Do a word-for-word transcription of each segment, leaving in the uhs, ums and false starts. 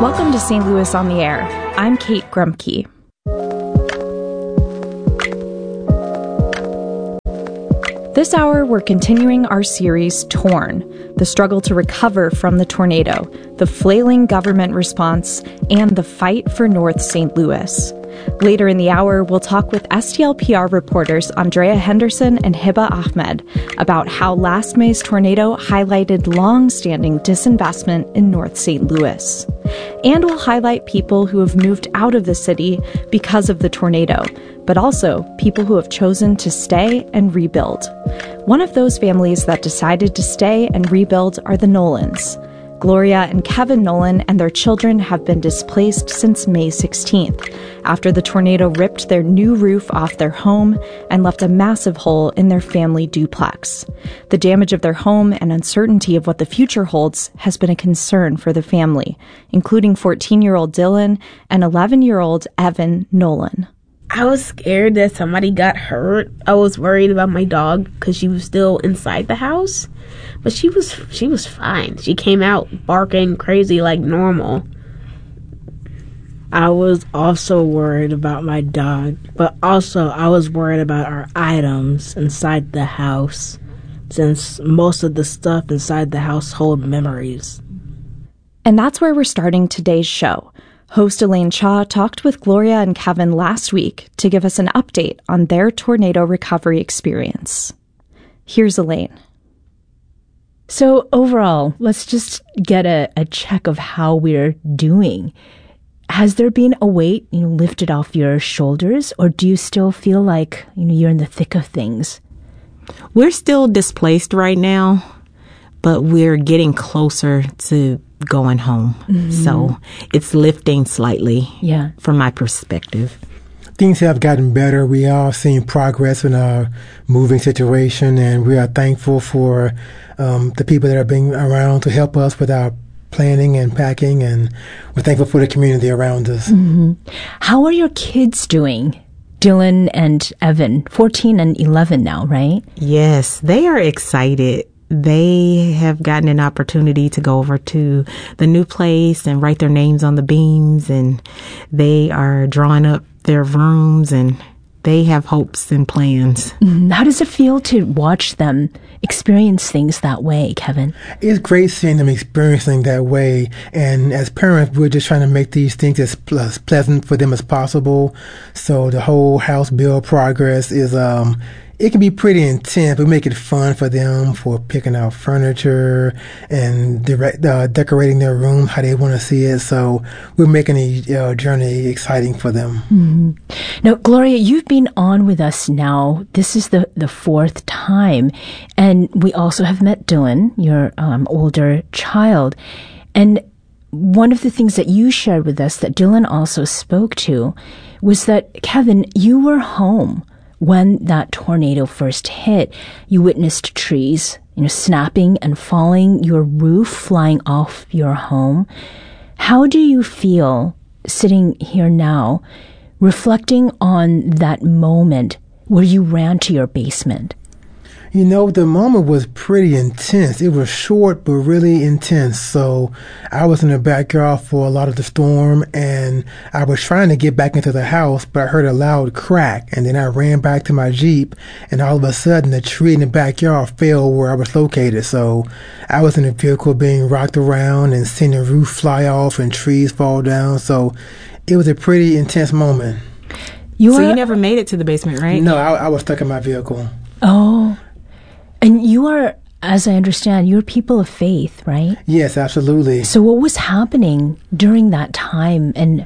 Welcome to Saint Louis on the Air. I'm Kate Grumke. This hour, we're continuing our series, Torn, the struggle to recover from the tornado, the flailing government response, and the fight for North Saint Louis. Later in the hour, we'll talk with S T L P R reporters Andrea Henderson and Hiba Ahmed about how last May's tornado highlighted long-standing disinvestment in North Saint Louis. And we'll highlight people who have moved out of the city because of the tornado, but also people who have chosen to stay and rebuild. One of those families that decided to stay and rebuild are the Nolans. Gloria and Kevin Nolan and their children have been displaced since May sixteenth, after the tornado ripped their new roof off their home and left a massive hole in their family duplex. The damage of their home and uncertainty of what the future holds has been a concern for the family, including fourteen-year-old Dylan and eleven-year-old Evan Nolan. I was scared that somebody got hurt. I was worried about my dog because she was still inside the house. But she was she was fine. She came out barking crazy like normal. I was also worried about my dog, but also I was worried about our items inside the house, since most of the stuff inside the house hold memories. And that's where we're starting today's show. Host Elaine Cha talked with Gloria and Kevin last week to give us an update on their tornado recovery experience. Here's Elaine. So overall, let's just get a, a check of how we're doing. Has there been a weight, you know, lifted off your shoulders, or do you still feel like, you know, you're in the thick of things? We're still displaced right now, but we're getting closer to going home. Mm-hmm. So it's lifting slightly, yeah, from my perspective. Things have gotten better. We are seeing progress in our moving situation, and we are thankful for um, the people that are being around to help us with our planning and packing, and we're thankful for the community around us. Mm-hmm. How are your kids doing? Dylan and Evan, fourteen and eleven now, right? Yes, they are excited. They have gotten an opportunity to go over to the new place and write their names on the beams, and they are drawing up their rooms, and they have hopes and plans. How does it feel to watch them experience things that way, Kevin? It's great seeing them experiencing that way, and as parents, we're just trying to make these things as, ple- as pleasant for them as possible. So the whole house build progress is um it can be pretty intense. We make it fun for them, for picking out furniture and direct, uh, decorating their room how they want to see it. So we're making the uh, journey exciting for them. Mm-hmm. Now, Gloria, you've been on with us now. This is the, the fourth time. And we also have met Dylan, your um, older child. And one of the things that you shared with us that Dylan also spoke to was that, Kevin, you were home when that tornado first hit. You witnessed trees, you know, snapping and falling, your roof flying off your home. How do you feel sitting here now, reflecting on that moment where you ran to your basement? You know, the moment was pretty intense. It was short, but really intense. So I was in the backyard for a lot of the storm, and I was trying to get back into the house, but I heard a loud crack, and then I ran back to my Jeep, and all of a sudden the tree in the backyard fell where I was located. So I was in the vehicle being rocked around and seeing the roof fly off and trees fall down. So it was a pretty intense moment. You so you never made it to the basement, right? No, I, I was stuck in my vehicle. Oh. And you are, as I understand, you're people of faith, right? Yes, absolutely. So what was happening during that time, and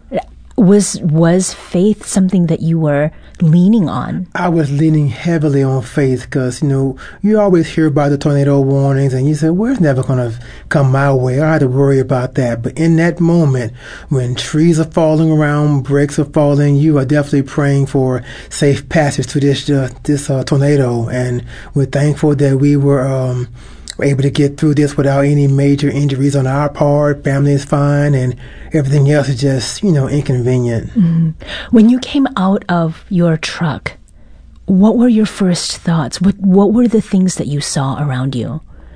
was was faith something that you were leaning on? I was leaning heavily on faith because, you know, you always hear about the tornado warnings and you say, well, it's never going to come my way. I have to worry about that. But in that moment, when trees are falling around, bricks are falling, you are definitely praying for safe passage to this uh, this uh, tornado. And we're thankful that we were um, able to get through this without any major injuries on our part. Family is fine, and everything else is just, you know, inconvenient. Mm-hmm. When you came out of your truck, what were your first thoughts? What What were the things that you saw around you?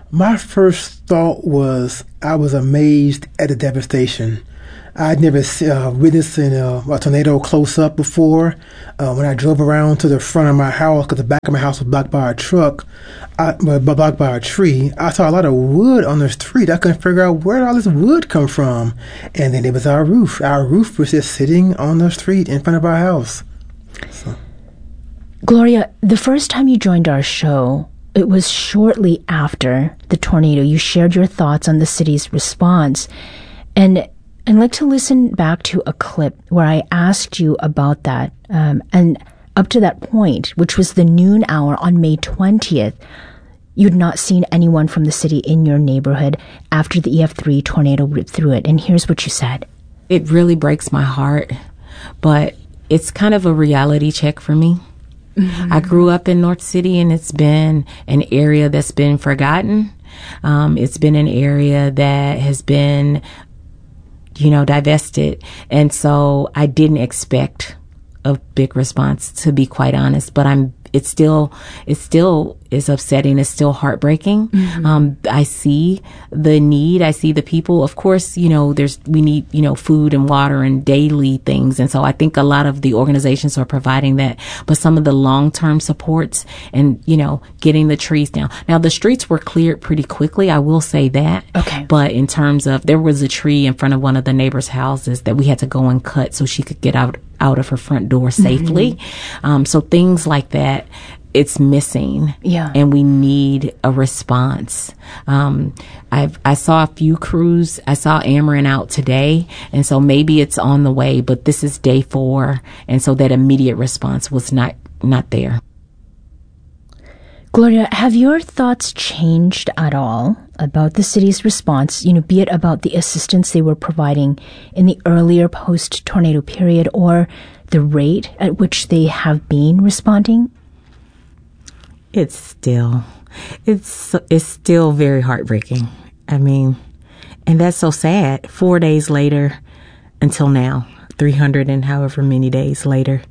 My first thought was I was amazed at the devastation. I'd never uh, witnessed a, a tornado close up before. Uh, when I drove around to the front of my house, because the back of my house was blocked by a truck, I, well, blocked by a tree, I saw a lot of wood on the street. I couldn't figure out where did all this wood come from. And then it was our roof. Our roof was just sitting on the street in front of our house. So. Gloria, the first time you joined our show, it was shortly after the tornado. You shared your thoughts on the city's response. And I'd like to listen back to a clip where I asked you about that. Um, and up to that point, which was the noon hour on May twentieth, you'd not seen anyone from the city in your neighborhood after the E F three tornado ripped through it. And here's what you said. It really breaks my heart, but it's kind of a reality check for me. Mm-hmm. I grew up in North City, and it's been an area that's been forgotten. Um, it's been an area that has been, you know, divested. And so I didn't expect a big response, to be quite honest, but I'm, it's still, it still is upsetting. It's still heartbreaking. Mm-hmm. Um, I see the need. I see the people. Of course, you know, there's, we need, you know, food and water and daily things. And so I think a lot of the organizations are providing that, but some of the long-term supports and, you know, getting the trees down. Now, the streets were cleared pretty quickly. I will say that. Okay. But in terms of, there was a tree in front of one of the neighbors' houses that we had to go and cut so she could get out, out of her front door safely. Mm-hmm. Um, so things like that, it's missing. Yeah. And we need a response. Um, I've, I saw a few crews. I saw Ameren out today. And so maybe it's on the way, but this is day four. And so that immediate response was not, not there. Gloria, have your thoughts changed at all about the city's response, you know, be it about the assistance they were providing in the earlier post-tornado period or the rate at which they have been responding? It's still, it's, it's still very heartbreaking. I mean, and that's so sad. Four days later until now, three hundred and however many days later,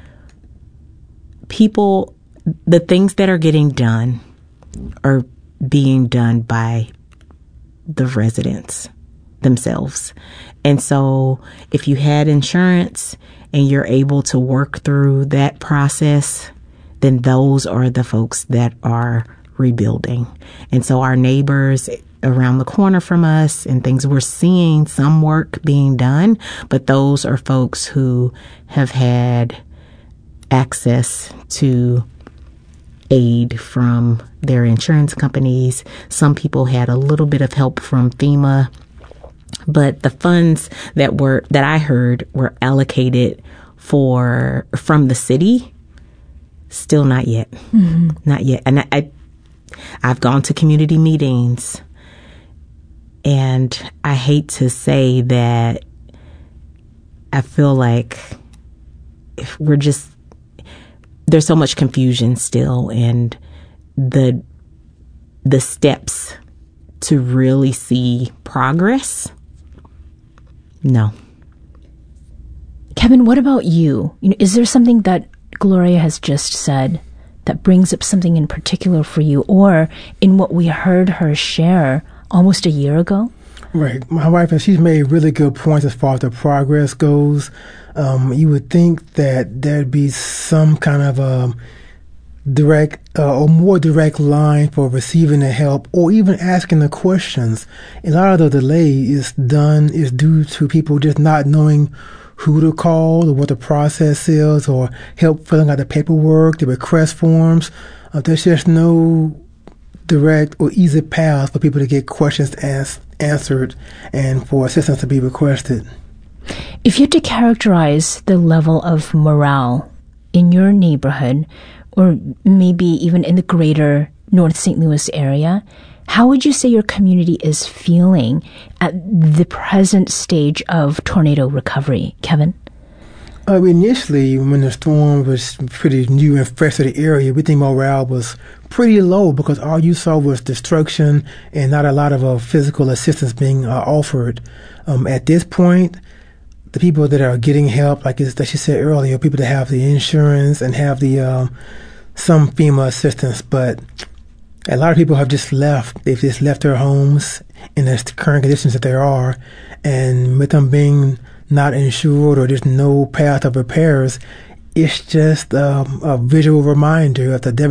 people, the things that are getting done are being done by the residents themselves. And so if you had insurance and you're able to work through that process, then those are the folks that are rebuilding. And so our neighbors around the corner from us and things, we're seeing some work being done, but those are folks who have had access to aid from their insurance companies. Some people had a little bit of help from FEMA, but the funds that were, that I heard were allocated for, from the city, still not yet. Mm-hmm. Not yet. And I, I, I've gone to community meetings, and I hate to say that I feel like if we're just, there's so much confusion still, and the the steps to really see progress, no. Kevin, what about you? You know, is there something that Gloria has just said that brings up something in particular for you, or in what we heard her share almost a year ago? Right. My wife, she's made really good points as far as the progress goes. Um, you would think that there'd be some kind of a direct uh, or more direct line for receiving the help or even asking the questions. A lot of the delay is done is due to people just not knowing who to call or what the process is, or help filling out the paperwork, the request forms. Uh, there's just no direct or easy path for people to get questions as- answered and for assistance to be requested. If you had to characterize the level of morale in your neighborhood, or maybe even in the greater North Saint Louis area, how would you say your community is feeling at the present stage of tornado recovery, Kevin? Uh, initially, when the storm was pretty new and fresh to the area, we think morale was pretty low because all you saw was destruction and not a lot of uh, physical assistance being uh, offered. Um, at this point, the people that are getting help, like as she said earlier, people that have the insurance and have the um, some FEMA assistance, but A lot of people have just left. They've just left their homes in the current conditions that there are. And with them being not insured or there's no path of repairs, it's just um, a visual reminder of the devastation